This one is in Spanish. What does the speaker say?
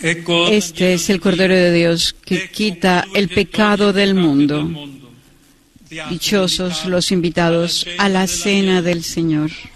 Este es el Cordero de Dios que quita el pecado del mundo. Dichosos los invitados a la cena del Señor.